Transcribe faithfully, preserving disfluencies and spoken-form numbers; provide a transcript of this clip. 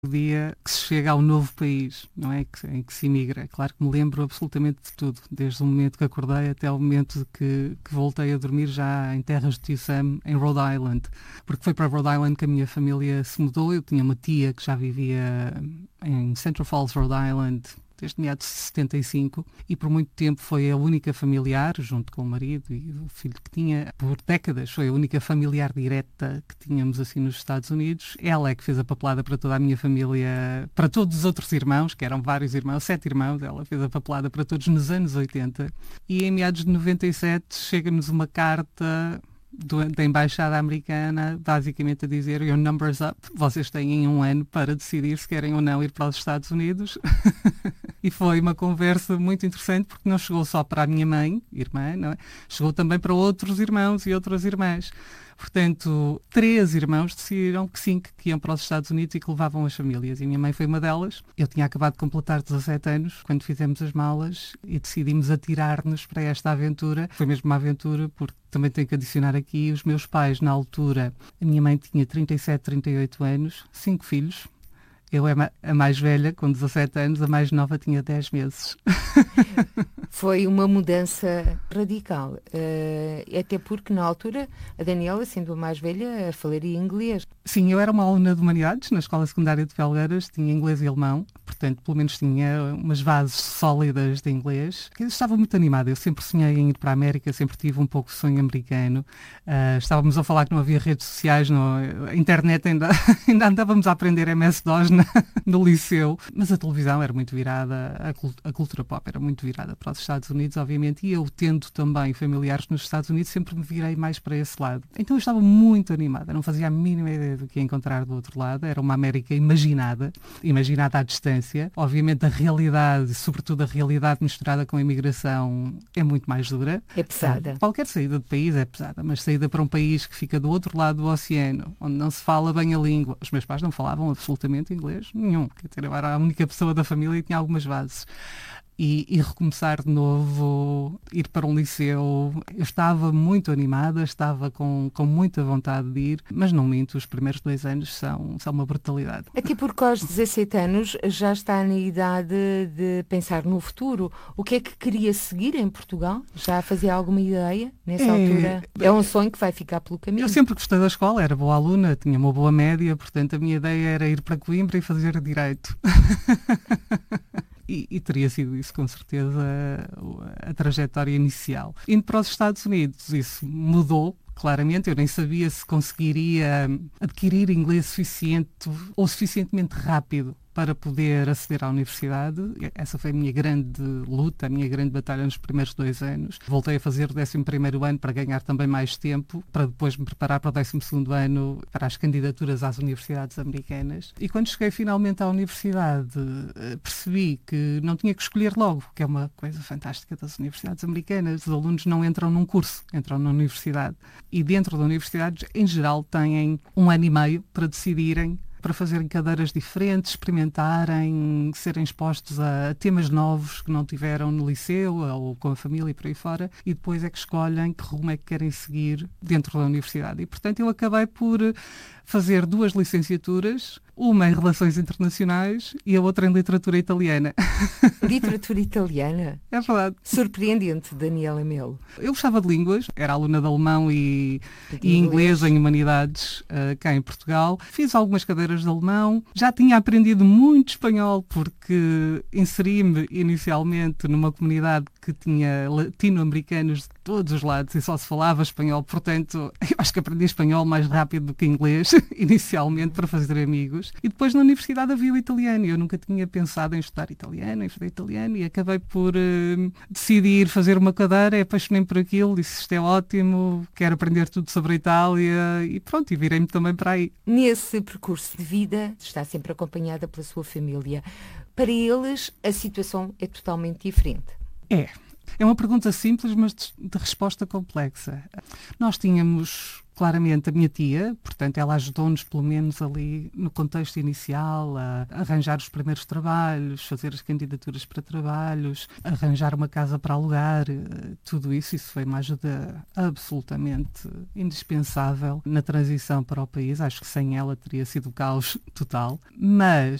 o dia que se chega ao novo país, não é? Que, em que se imigra. Claro que me lembro absolutamente de tudo, desde o momento que acordei até o momento que, que voltei a dormir já em terras de tio Sam, em Rhode Island, porque foi para Rhode Island que a minha família se mudou. Eu tinha uma tia que já vivia em Central Falls, Rhode Island, desde meados de setenta e cinco, e por muito tempo foi a única familiar, junto com o marido e o filho que tinha, por décadas foi a única familiar direta que tínhamos assim nos Estados Unidos. Ela é que fez a papelada para toda a minha família, para todos os outros irmãos, que eram vários irmãos, sete irmãos, ela fez a papelada para todos nos anos oitenta, e em meados de noventa e sete chega-nos uma carta Do, da Embaixada Americana, basicamente a dizer your number's up, vocês têm um ano para decidir se querem ou não ir para os Estados Unidos. E foi uma conversa muito interessante, porque não chegou só para a minha mãe, irmã, não é? Chegou também para outros irmãos e outras irmãs. Portanto, três irmãos decidiram que sim, que iam para os Estados Unidos e que levavam as famílias. E a minha mãe foi uma delas. Eu tinha acabado de completar dezassete anos quando fizemos as malas e decidimos atirar-nos para esta aventura. Foi mesmo uma aventura, porque também tenho que adicionar aqui os meus pais, na altura. A minha mãe tinha trinta e sete, trinta e oito anos, cinco filhos. Eu era a mais velha, com dezassete anos, a mais nova tinha dez meses. Foi uma mudança radical, uh, até porque na altura a Daniela, sendo a mais velha, falaria inglês. Sim, eu era uma aluna de Humanidades na Escola Secundária de Felgueiras, tinha inglês e alemão, portanto, pelo menos tinha umas bases sólidas de inglês. Eu estava muito animada, eu sempre sonhei em ir para a América, sempre tive um pouco de sonho americano. Uh, estávamos a falar que não havia redes sociais, não, a internet ainda, ainda andávamos a aprender M S DOS na, no liceu, mas a televisão era muito virada, a, cult, a cultura pop era muito virada para os Estados Unidos, obviamente, e eu, tendo também familiares nos Estados Unidos, sempre me virei mais para esse lado. Então eu estava muito animada, não fazia a mínima ideia do que ia encontrar do outro lado. Era uma América imaginada, imaginada à distância. Obviamente a realidade, sobretudo a realidade misturada com a imigração, é muito mais dura. É pesada. Qualquer saída de país é pesada, mas saída para um país que fica do outro lado do oceano, onde não se fala bem a língua. Os meus pais não falavam absolutamente inglês nenhum. Quer dizer, eu era a única pessoa da família que tinha algumas bases. E, e recomeçar de novo, ir para um liceu. Eu estava muito animada, estava com, com muita vontade de ir, mas não minto, os primeiros dois anos são, são uma brutalidade. Até porque aos dezassete anos já está na idade de pensar no futuro. O que é que queria seguir em Portugal? Já fazia alguma ideia nessa é, altura? É um sonho que vai ficar pelo caminho. Eu sempre gostei da escola, era boa aluna, tinha uma boa média, portanto a minha ideia era ir para Coimbra e fazer Direito. E, e teria sido isso, com certeza, a, a trajetória inicial. Indo para os Estados Unidos, isso mudou, claramente. Eu nem sabia se conseguiria adquirir inglês suficiente ou suficientemente rápido para poder aceder à universidade. Essa foi a minha grande luta, a minha grande batalha nos primeiros dois anos. Voltei a fazer o décimo primeiro ano para ganhar também mais tempo, para depois me preparar para o décimo segundo ano, para as candidaturas às universidades americanas. E quando cheguei finalmente à universidade, percebi que não tinha que escolher logo, que é uma coisa fantástica das universidades americanas. Os alunos não entram num curso, entram na universidade. E dentro da universidade, em geral, têm um ano e meio para decidirem, para fazerem cadeiras diferentes, experimentarem, serem expostos a temas novos que não tiveram no liceu ou com a família e por aí fora, e depois é que escolhem que rumo é que querem seguir dentro da universidade. E, portanto, eu acabei por fazer duas licenciaturas, uma em Relações Internacionais e a outra em Literatura Italiana. Literatura Italiana? É verdade. Surpreendente, Daniela Melo. Eu gostava de línguas, era aluna de alemão e, e inglês em Humanidades, uh, cá em Portugal. Fiz algumas cadeiras de alemão, já tinha aprendido muito espanhol, porque inseri-me inicialmente numa comunidade que tinha latino-americanos de todos os lados e só se falava espanhol, portanto, eu acho que aprendi espanhol mais rápido do que inglês, inicialmente, para fazer amigos. E depois na universidade havia o italiano, eu nunca tinha pensado em estudar italiano, em estudar italiano, e acabei por uh, decidir fazer uma cadeira, apaixonei-me por aquilo, disse isto é ótimo, quero aprender tudo sobre a Itália, e pronto, e virei-me também para aí. Nesse percurso de vida, está sempre acompanhada pela sua família. Para eles, a situação é totalmente diferente. É. É uma pergunta simples, mas de, de resposta complexa. Nós tínhamos claramente a minha tia, portanto ela ajudou-nos pelo menos ali no contexto inicial a arranjar os primeiros trabalhos, fazer as candidaturas para trabalhos, arranjar uma casa para alugar, tudo isso, isso foi uma ajuda absolutamente indispensável na transição para o país. Acho que sem ela teria sido o caos total. Mas